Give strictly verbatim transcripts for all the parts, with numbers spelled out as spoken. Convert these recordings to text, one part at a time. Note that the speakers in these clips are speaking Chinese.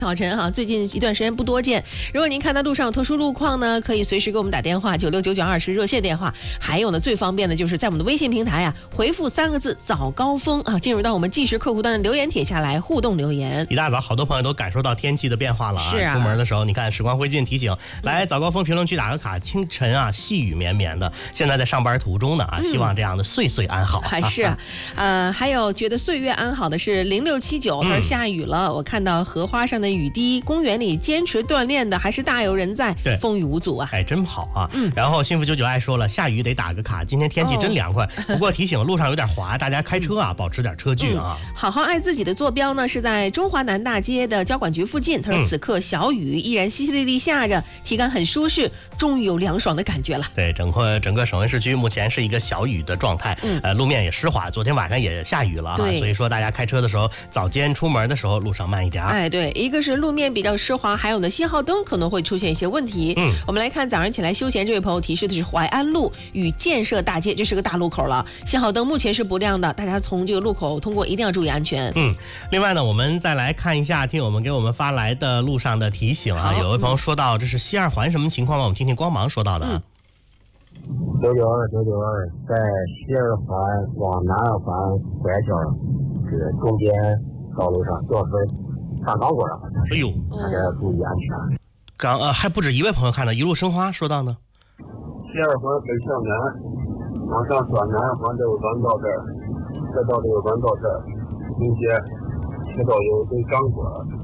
早晨哈，最近一段时间不多见。如果您看到路上有特殊路况呢，可以随时给我们打电话，九六九九二是热线电话。还有呢，最方便的就是在我们的微信平台啊，回复三个字“早高峰”啊，进入到我们即时客户端的留言帖下来互动留言。 一大早，好多朋友都感受到天气的变化了啊！ 是啊， 出门的时候，你看时光灰烬提醒，来早高峰评论区打个卡。清晨啊，细雨绵绵的，现在在上班途中呢啊，希望这样的岁岁安好。 还是啊，呃，还有觉得岁月安好的是零六七九，他说下雨了，嗯、我看到荷花上的雨滴，公园里坚持锻炼的还是大有人在， 对， 风雨无阻啊， 哎，真好啊。 嗯， 然后幸福九九爱说了，下雨得打个卡，今天天气真凉快，哦、不过提醒路上有点滑，大家开车啊、嗯、保持点车距啊、 嗯。好好爱自己的坐标呢是在中华南大街的交管局附近，他说此刻小雨依然淅淅沥沥下着，体感很舒适，终于有凉爽的感觉了。 对，整个整个省会市区目前是一个小雨的状态，嗯、呃，路面也湿滑，昨天晚上也下雨了啊，所以说大家开车的时候，早间出门的时候路上慢一点。 哎，对，一个是路面比较湿滑，还有呢信号灯可能会出现一些问题。嗯，我们来看早上起来休闲，这位朋友提示的是淮安路与建设大街，这是个大路口了，信号灯目前是不亮的，大家从这个路口通过一定要注意安全。 嗯，另外呢，我们再来看一下听友们给我们发来的路上的提醒啊，有位朋友说到这是西二环什么情况吗？我们听听光芒说到的啊。 九九二九九二，在西二环往南二环拐角这个中间道路上，就是上钢管了。 哎呦， 大家要注意安全。 刚呃还不止一位朋友看到一路生花说到呢。 西二环北向南，往上转南二环这个弯道这儿，再到这个弯道这儿，中间车道有堆钢管。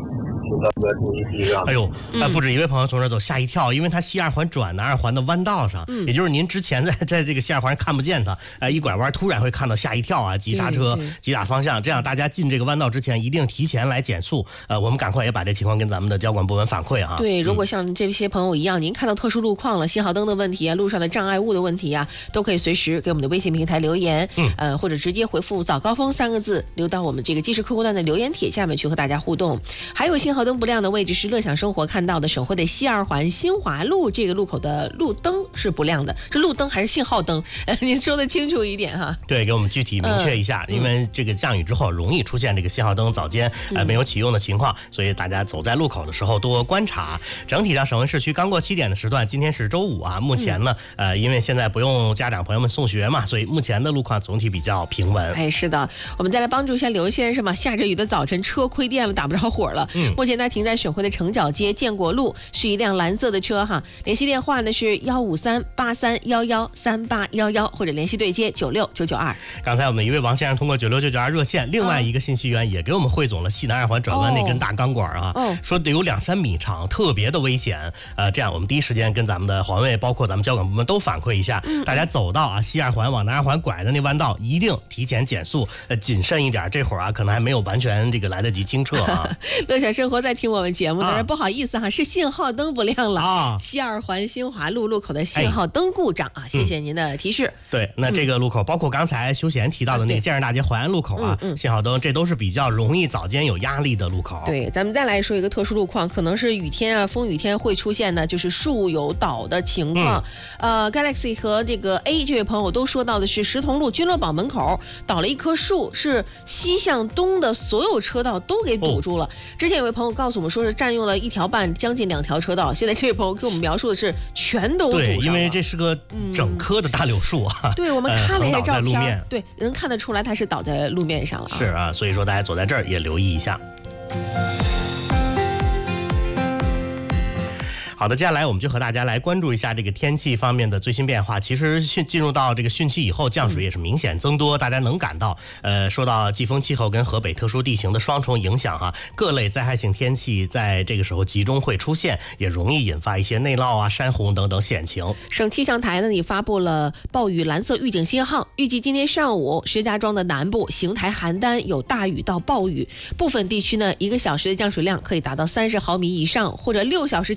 哎呦，哎，不止一位朋友从这走吓一跳，因为他西二环转南二环的弯道上，嗯、也就是您之前在在这个西二环看不见他，哎，一拐弯突然会看到吓一跳啊，急刹车，急打方向，这样大家进这个弯道之前一定提前来减速。呃，我们赶快也把这情况跟咱们的交管部门反馈啊。 对，如果像这些朋友一样，嗯、您看到特殊路况了，信号灯的问题啊，路上的障碍物的问题啊，都可以随时给我们的微信平台留言，嗯，呃，或者直接回复“早高峰”三个字，留到我们这个即时客户端的留言帖下面去和大家互动。还有信号灯不亮的位置是乐享生活看到的省会的西二环新华路这个路口的路灯是不亮的，是路灯还是信号灯？呃，您说的清楚一点哈。 对，给我们具体明确一下，嗯、因为这个降雨之后容易出现这个信号灯早间呃没有启用的情况，所以大家走在路口的时候多观察。整体上省会市区刚过七点的时段，今天是周五啊，目前呢，嗯、呃，因为现在不用家长朋友们送学嘛，所以目前的路况总体比较平稳。 哎，是的，我们再来帮助一下刘先生吧。下着雨的早晨，车亏电了，打不着火了。嗯，目前他停在省会的城角街建国路，是一辆蓝色的车哈。联系电话呢是幺五三八三幺幺三八幺幺，或者联系对接九六九九二。 刚才我们一位王先生通过九六九九二热线，另外一个信息源也给我们汇总了西南二环转弯那根大钢管啊，哦、说得有两三米长，特别的危险。呃，这样我们第一时间跟咱们的环卫，包括咱们交管部门都反馈一下，嗯、大家走到啊西二环往南二环拐的那弯道，一定提前减速，呃，谨慎一点。这会儿啊，可能还没有完全这个来得及清澈啊。 乐享生活在听我们节目，但是不好意思哈，是信号灯不亮了啊。 西二环新华路路口的信号灯故障啊，哎、谢谢您的提示。 对，那这个路口、嗯、包括刚才休闲提到的那个建设大街淮安路口啊，嗯嗯、信号灯这都是比较容易早间有压力的路口。 对，咱们再来说一个特殊路况，可能是雨天啊、风雨天会出现的，就是树有倒的情况。嗯、呃 ，Galaxy 和这个 A 这位朋友都说到的是石桐路君乐宝门口倒了一棵树，是西向东的所有车道都给堵住了。哦、之前有位朋友告诉我们说是占用了一条半，将近两条车道。现在这位朋友给我们描述的是全都堵上了。 对，因为这是个整棵的大柳树啊。 嗯、对，我们看了一下照片， 呃、 对，能看得出来它是倒在路面上了、啊。 是啊，所以说大家走在这儿也留意一下。好的，接下来我们就和大家来关注一下这个天气方面的最新变化。其实汛进入到这个汛期以后，降水也是明显增多，嗯、大家能感到，呃，受到季风气候跟河北特殊地形的双重影响哈，各类灾害性天气在这个时候集中会出现，也容易引发一些内涝啊、山洪等等险情。 省气象台呢也发布了暴雨蓝色预警信号，预计今天上午石家庄的南部、邢台、邯郸有大雨到暴雨，部分地区呢一个小时的降水量可以达到三十毫米以上，或者六小时降水量呢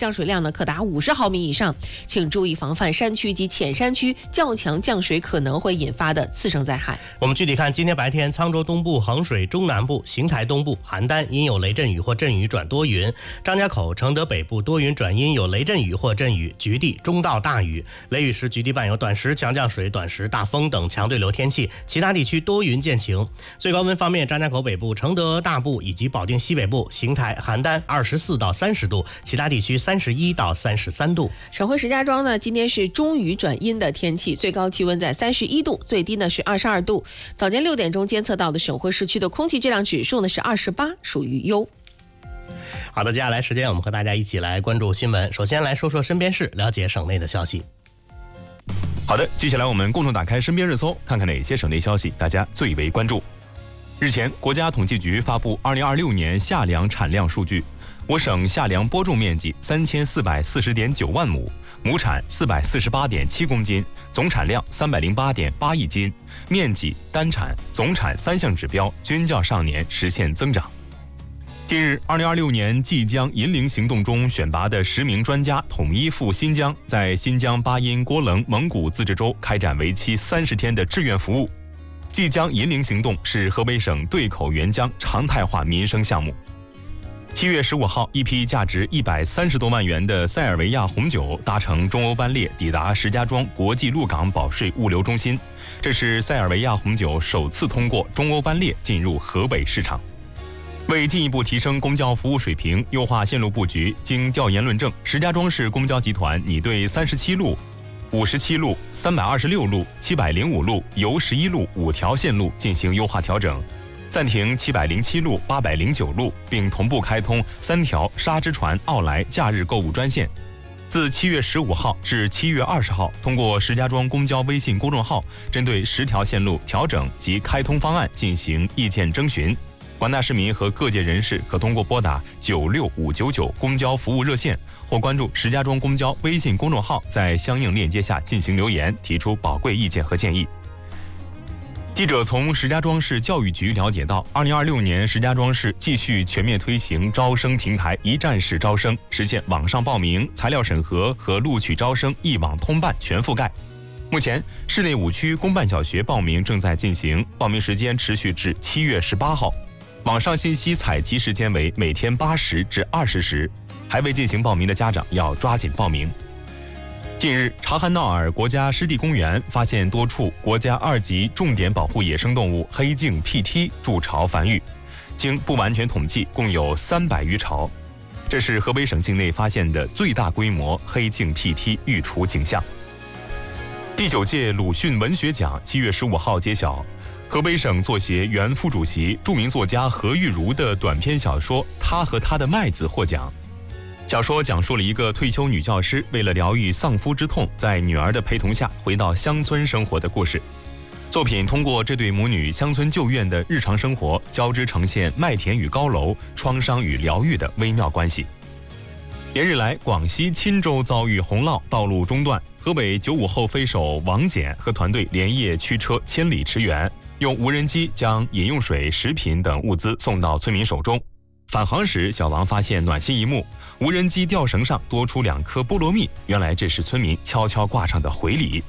呢可达五十毫米以上，请注意防范山区及浅山区较强降水可能会引发的次生灾害。 我们具体看，今天白天沧州东部、衡水中南部、邢台东部、邯郸阴有雷阵雨或阵雨转多云，张家口、承德北部多云转阴有雷阵雨或阵雨，局地中到大雨，雷雨时局地伴有短时强降水、短时大风等强对流天气，其他地区多云见晴。最高温方面，张家口北部、承德大部以及保定西北部、邢台、邯郸二十四到三十度，其他地区三十一到三十三度。 省会石家庄呢，今天是中雨转阴的天气，最高气温在三十一度，最低呢是二十二度。早间六点钟监测到的省会市区的空气质量指数呢是二十八，属于优。 好的，接下来时间我们和大家一起来关注新闻。首先来说说身边事，了解省内的消息。 好的，接下来我们共同打开身边热搜，看看哪些省内消息大家最为关注。日前，国家统计局发布二零二六年夏粮产量数据，我省夏粮播种面积三千四百四十点九万亩，亩产四百四十八点七公斤，总产量三百零八点八亿斤，面积、单产、总产三项指标均较上年实现增长。近日，二零二六年冀江银陵行动中选拔的十名专家统一赴新疆，在新疆巴音郭楞蒙古自治州开展为期三十天的志愿服务。冀江银陵行动是河北省对口援疆常态化民生项目。七月十五号，一批价值一百三十多万元的塞尔维亚红酒搭乘中欧班列抵达石家庄国际陆港保税物流中心，这是塞尔维亚红酒首次通过中欧班列进入河北市场。为进一步提升公交服务水平，优化线路布局，经调研论证，石家庄市公交集团拟对三十七路、五十七路、三百二十六路、七百零五路、由十一路五条线路进行优化调整，暂停七百零七路、八百零九路，并同步开通三条沙之船奥莱假日购物专线。自七月十五号至七月二十号，通过石家庄公交微信公众号，针对十条线路调整及开通方案进行意见征询。广大市民和各界人士可通过拨打九六五九九公交服务热线，或关注石家庄公交微信公众号，在相应链接下进行留言，提出宝贵意见和建议。记者从石家庄市教育局了解到，二零二六年石家庄市继续全面推行招生平台一站式招生，实现网上报名、材料审核和录取招生一网通办全覆盖。目前，市内五区公办小学报名正在进行，报名时间持续至七月十八号。网上信息采集时间为每天八时至二十时，还未进行报名的家长要抓紧报名。近日，察罕淖尔国家湿地公园发现多处国家二级重点保护野生动物黑颈 P T 筑巢繁育，经不完全统计，共有三百余巢。这是河北省境内发现的最大规模黑颈 P T 育雏景象。第九届鲁迅文学奖七月十五号揭晓。河北省作协原副主席、著名作家何玉茹的短篇小说《他和他的麦子》获奖。小说讲述了一个退休女教师为了疗愈丧夫之痛，在女儿的陪同下回到乡村生活的故事。作品通过这对母女乡村旧院的日常生活，交织呈现麦田与高楼、创伤与疗愈的微妙关系。连日来，广西钦州遭遇洪涝，道路中断。河北九五后飞手王简和团队连夜驱车千里驰援，用无人机将饮用水、食品等物资送到村民手中。返航时，小王发现暖心一幕：无人机吊绳上多出两颗菠萝蜜，原来这是村民悄悄挂上的回礼。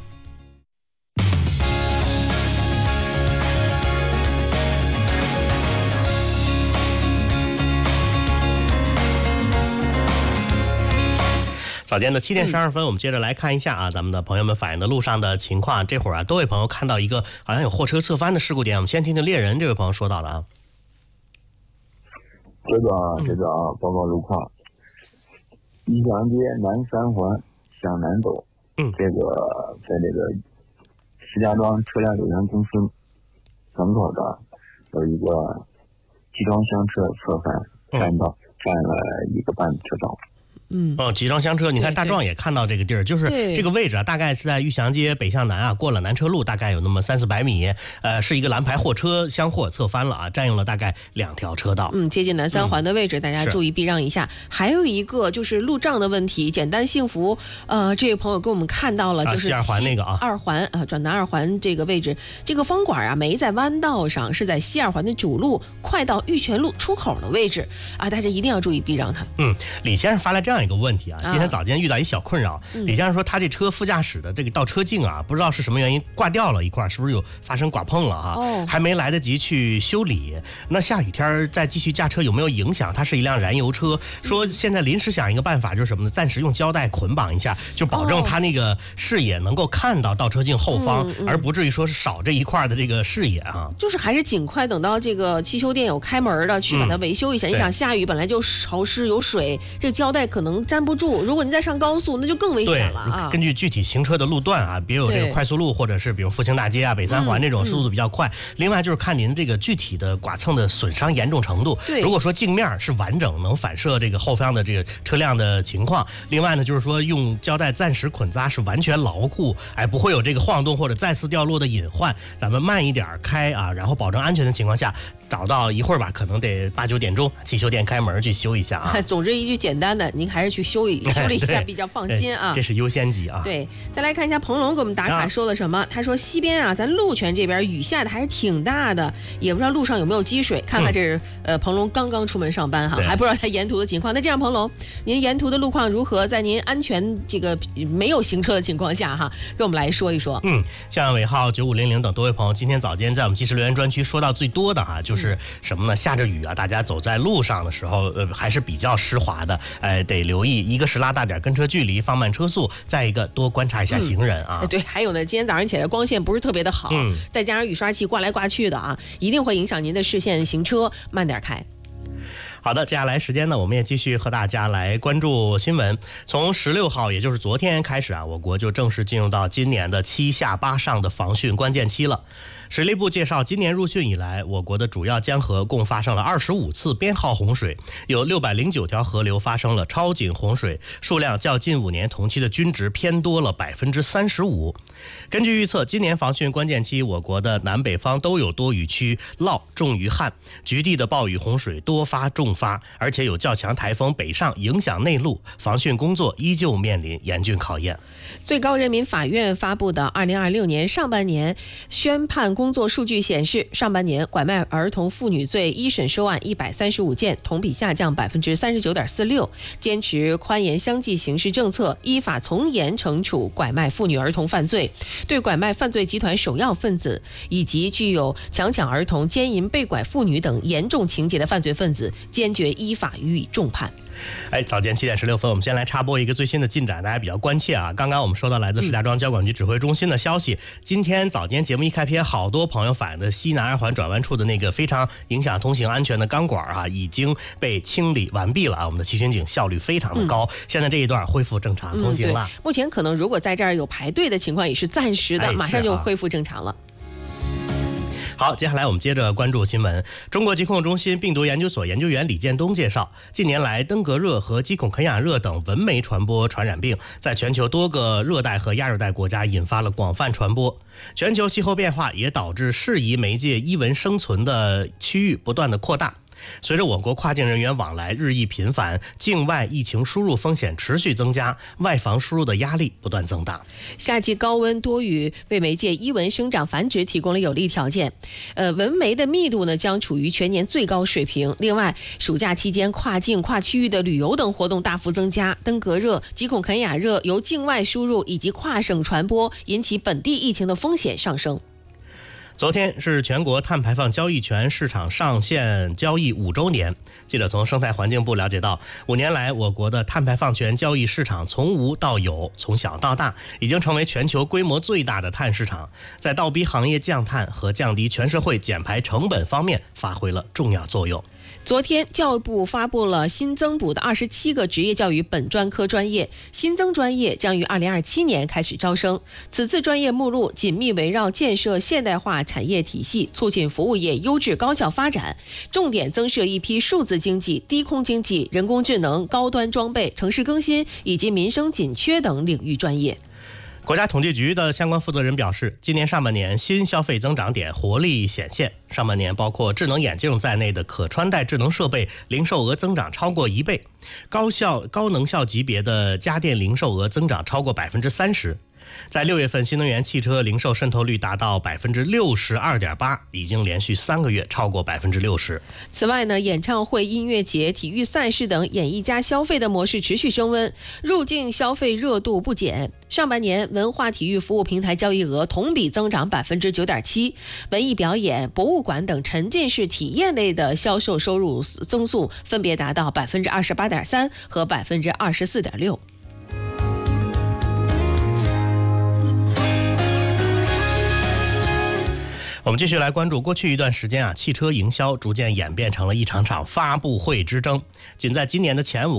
早间的七点十二分，我们接着来看一下啊，咱们的朋友们反映的路上的情况。这会儿啊，多位朋友看到一个好像有货车侧翻的事故点，我们先听听猎人这位朋友说到了啊。 这个这个报告路况，宜祥街南三环向南走， 嗯， 这个在这个石家庄车辆有限公司门口的有一个集装箱车侧翻，占到占了一个半车道。 嗯， 哦，集装箱车，你看大壮也看到这个地儿，就是这个位置啊，大概是在玉祥街北向南啊，过了南车路，大概有那么三四百米，呃，是一个蓝牌货车厢货侧翻了啊，占用了大概两条车道。 嗯，接近南三环的位置，嗯、大家注意避让一下。还有一个就是路障的问题，简单幸福，呃，这位朋友给我们看到了，就是西二环那个啊， 二环啊，转南二环这个位置，这个方管啊没在弯道上，是在西二环的主路快到玉泉路出口的位置啊，大家一定要注意避让它。 嗯，李先生发来这样样一个问题啊，今天早间遇到一小困扰， 嗯、 李先生说他这车副驾驶的这个倒车镜啊，不知道是什么原因挂掉了一块，是不是有发生剐碰了啊？ 哦， 还没来得及去修理。那下雨天再继续驾车有没有影响？它是一辆燃油车，说现在临时想一个办法，就是什么呢？暂时用胶带捆绑一下，就保证他那个视野能够看到倒车镜后方， 嗯嗯、 而不至于说是少这一块的这个视野啊。 就是还是尽快等到这个汽修店有开门的去把它维修一下。嗯、你想下雨本来就潮湿有水，这个胶带可能粘不住，如果你再上高速，那就更危险了啊。 根据具体行车的路段啊，别有这个快速路或者是比如复兴大街啊、北三环这种速度比较快。嗯嗯、另外就是看您这个具体的剐蹭的损伤严重程度。 对， 如果说镜面是完整，能反射这个后方的这个车辆的情况。另外呢，就是说用胶带暂时捆扎是完全牢固，哎，不会有这个晃动或者再次掉落的隐患。咱们慢一点开啊，然后保证安全的情况下，找到一会儿吧，可能得八九点钟汽修店开门去修一下啊。 总之一句简单的，您还是去修一修理一下比较放心啊。 这是优先级啊。 对，再来看一下彭龙给我们打卡说了什么。啊、他说西边啊，咱鹿泉这边雨下的还是挺大的，也不知道路上有没有积水。看看这是、嗯、呃彭龙刚刚出门上班哈，还不知道他沿途的情况。那这样彭龙，您沿途的路况如何？在您安全这个没有行车的情况下哈，跟我们来说一说。 嗯，像尾号九五零零等多位朋友，今天早间在我们即时留言专区说到最多的哈，就是什么呢？下着雨啊，大家走在路上的时候，呃，还是比较湿滑的，哎，得留意，一个是拉大点跟车距离，放慢车速，再一个多观察一下行人啊。 嗯、对，还有呢，今天早上起来光线不是特别的好，嗯、再加上雨刷器挂来挂去的啊，一定会影响您的视线，行车慢点开。 好的，接下来时间呢，我们也继续和大家来关注新闻。从十六号，也就是昨天开始啊，我国就正式进入到今年的七下八上的防汛关键期了。水利部介绍，今年入汛以来，我国的主要江河共发生了二十五次编号洪水，有六百零九条河流发生了超警洪水，数量较近五年同期的均值偏多了百分之三十五。根据预测，今年防汛关键期，我国的南北方都有多雨区涝重于旱，局地的暴雨洪水多发重发，而且有较强台风北上影响内陆，防汛工作依旧面临严峻考验。 最高人民法院发布的二零二六年上半年宣判工作数据显示，上半年拐卖儿童妇女罪一审收案一百三十五件，同比下降百分之三十九点四六。坚持宽严相济刑事政策，依法从严惩处拐卖妇女儿童犯罪，对拐卖犯罪集团首要分子以及具有强抢儿童、奸淫被拐妇女等严重情节的犯罪分子，坚决依法予以重判。 哎，早间七点十六分，我们先来插播一个最新的进展，大家比较关切啊。刚刚我们收到来自石家庄交管局指挥中心的消息，嗯、今天早间节目一开篇，好多朋友反映的西南二环转弯处的那个非常影响通行安全的钢管啊，已经被清理完毕了啊。我们的齐巡警效率非常的高，嗯、现在这一段恢复正常通行了。 嗯、目前可能如果在这儿有排队的情况，也是暂时的，哎、马上就恢复正常了。 好，接下来我们接着关注新闻。中国疾控中心病毒研究所研究员李建东介绍，近年来登革热和鸡孔肯雅热等蚊媒传播传染病在全球多个热带和亚热带国家引发了广泛传播。全球气候变化也导致适宜媒介伊蚊生存的区域不断的扩大。随着我国跨境人员往来日益频繁，境外疫情输入风险持续增加，外防输入的压力不断增大。 夏季高温多雨为媒介伊蚊生长繁殖提供了有利条件，呃，蚊媒的密度呢将处于全年最高水平。另外，暑假期间跨境、跨区域的旅游等活动大幅增加，登革热、鸡孔肯雅热由境外输入以及跨省传播，引起本地疫情的风险上升。 昨天是全国碳排放交易权市场上线交易五周年。记者从生态环境部了解到，五年来我国的碳排放权交易市场从无到有，从小到大，已经成为全球规模最大的碳市场，在倒逼行业降碳和降低全社会减排成本方面发挥了重要作用。 昨天，教育部发布了新增补的二十七个职业教育本专科专业，新增专业将于二零二七年开始招生。此次专业目录紧密围绕建设现代化产业体系，促进服务业优质高效发展，重点增设一批数字经济、低空经济、人工智能、高端装备、城市更新以及民生紧缺等领域专业。 国家统计局的相关负责人表示，今年上半年新消费增长点活力显现，上半年包括智能眼镜在内的可穿戴智能设备零售额增长超过一倍，高效高能效级别的家电零售额增长超过百分之三十。 在六月份，新能源汽车零售渗透率达到百分之六十二点八，已经连续三个月超过百分之六十。 此外呢，演唱会、音乐节、体育赛事等演艺加消费的模式持续升温，入境消费热度不减。上半年，文化体育服务平台交易额同比增长百分之九点七，文艺表演、博物馆等沉浸式体验类的销售收入增速分别达到百分之二十八点三和百分之二十四点六。 我们继续来关注，过去一段时间啊，汽车营销逐渐演变成了一场场发布会之争。仅在今年的前五